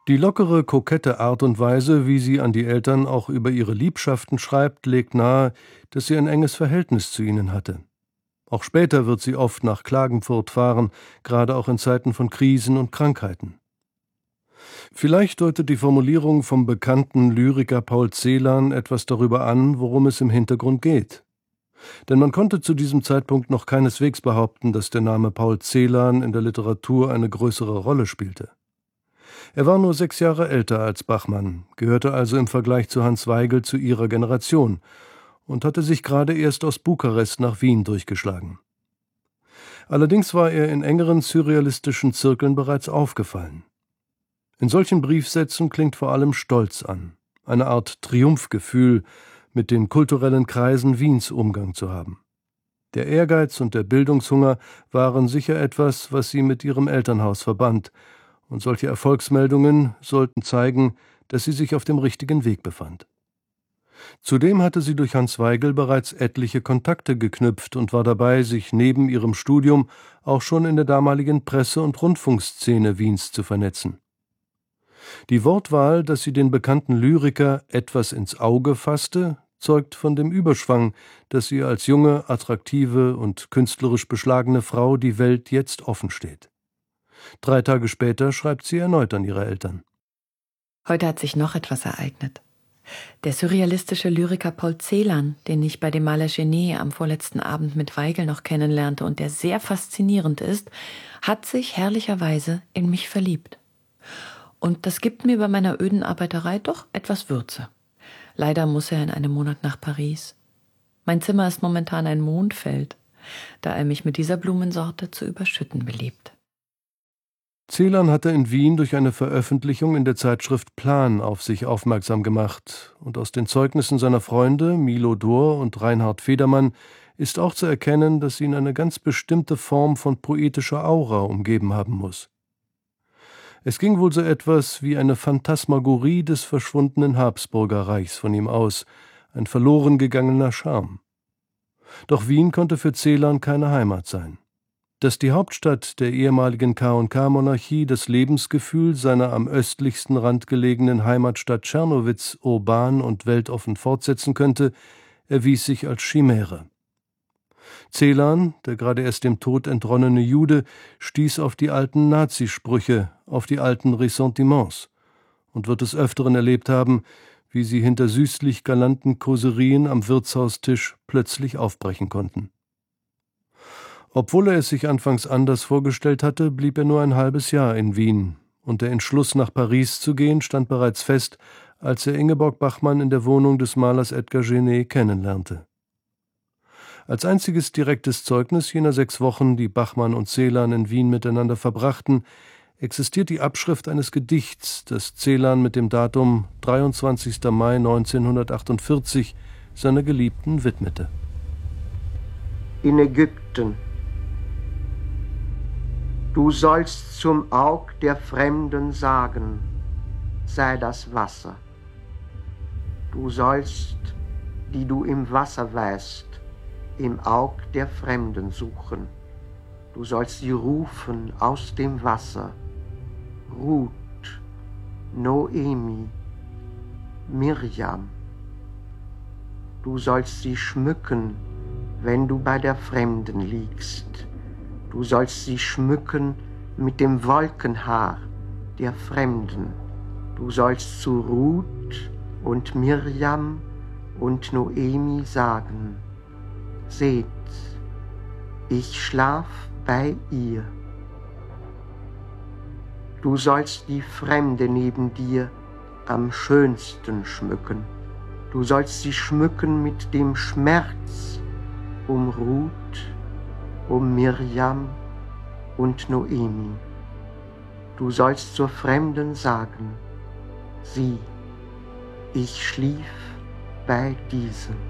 Die lockere, kokette Art und Weise, wie sie an die Eltern auch über ihre Liebschaften schreibt, legt nahe, dass sie ein enges Verhältnis zu ihnen hatte. Auch später wird sie oft nach Klagenfurt fahren, gerade auch in Zeiten von Krisen und Krankheiten. Vielleicht deutet die Formulierung vom bekannten Lyriker Paul Celan etwas darüber an, worum es im Hintergrund geht. Denn man konnte zu diesem Zeitpunkt noch keineswegs behaupten, dass der Name Paul Celan in der Literatur eine größere Rolle spielte. Er war nur 6 Jahre älter als Bachmann, gehörte also im Vergleich zu Hans Weigel zu ihrer Generation und hatte sich gerade erst aus Bukarest nach Wien durchgeschlagen. Allerdings war er in engeren surrealistischen Zirkeln bereits aufgefallen. In solchen Briefsätzen klingt vor allem Stolz an, eine Art Triumphgefühl, mit den kulturellen Kreisen Wiens Umgang zu haben. Der Ehrgeiz und der Bildungshunger waren sicher etwas, was sie mit ihrem Elternhaus verband, und solche Erfolgsmeldungen sollten zeigen, dass sie sich auf dem richtigen Weg befand. Zudem hatte sie durch Hans Weigel bereits etliche Kontakte geknüpft und war dabei, sich neben ihrem Studium auch schon in der damaligen Presse- und Rundfunkszene Wiens zu vernetzen. Die Wortwahl, dass sie den bekannten Lyriker etwas ins Auge fasste, zeugt von dem Überschwang, dass ihr als junge, attraktive und künstlerisch beschlagene Frau die Welt jetzt offen steht. 3 Tage später schreibt sie erneut an ihre Eltern. Heute hat sich noch etwas ereignet. Der surrealistische Lyriker Paul Celan, den ich bei dem Maler Genet am vorletzten Abend mit Weigel noch kennenlernte und der sehr faszinierend ist, hat sich herrlicherweise in mich verliebt. Und das gibt mir bei meiner öden Arbeiterei doch etwas Würze. Leider muss er in einem Monat nach Paris. Mein Zimmer ist momentan ein Mondfeld, da er mich mit dieser Blumensorte zu überschütten beliebt. Celan hatte in Wien durch eine Veröffentlichung in der Zeitschrift Plan auf sich aufmerksam gemacht, und aus den Zeugnissen seiner Freunde Milo Dor und Reinhard Federmann ist auch zu erkennen, dass ihn eine ganz bestimmte Form von poetischer Aura umgeben haben muss. Es ging wohl so etwas wie eine Phantasmagorie des verschwundenen Habsburgerreichs von ihm aus, ein verloren gegangener Charme. Doch Wien konnte für Celan keine Heimat sein. Dass die Hauptstadt der ehemaligen K&K-Monarchie das Lebensgefühl seiner am östlichsten Rand gelegenen Heimatstadt Czernowitz urban und weltoffen fortsetzen könnte, erwies sich als Chimäre. Celan, der gerade erst dem Tod entronnene Jude, stieß auf die alten Nazisprüche, auf die alten Ressentiments und wird des Öfteren erlebt haben, wie sie hinter süßlich galanten Kauserien am Wirtshaustisch plötzlich aufbrechen konnten. Obwohl er es sich anfangs anders vorgestellt hatte, blieb er nur ein halbes Jahr in Wien, und der Entschluss, nach Paris zu gehen, stand bereits fest, als er Ingeborg Bachmann in der Wohnung des Malers Edgar Genet kennenlernte. Als einziges direktes Zeugnis jener 6 Wochen, die Bachmann und Celan in Wien miteinander verbrachten, existiert die Abschrift eines Gedichts, das Celan mit dem Datum 23. Mai 1948 seiner Geliebten widmete. In Ägypten. Du sollst zum Aug der Fremden sagen, sei das Wasser. Du sollst, die du im Wasser weißt, im Aug der Fremden suchen. Du sollst sie rufen aus dem Wasser. Ruth, Noemi, Mirjam. Du sollst sie schmücken, wenn du bei der Fremden liegst. Du sollst sie schmücken mit dem Wolkenhaar der Fremden. Du sollst zu Ruth und Mirjam und Noemi sagen, seht, ich schlaf bei ihr. Du sollst die Fremde neben dir am schönsten schmücken. Du sollst sie schmücken mit dem Schmerz um Ruth, um Mirjam und Noemi. Du sollst zur Fremden sagen, sieh, ich schlief bei diesen.